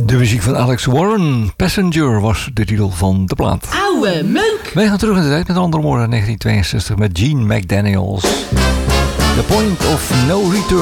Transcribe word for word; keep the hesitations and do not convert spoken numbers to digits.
De muziek van Alex Warren, Passenger, was de titel van de plaat. Oude meuk! Wij gaan terug in de tijd met andere woorden negentien tweeënzestig met Gene McDaniels. The Point of No Return.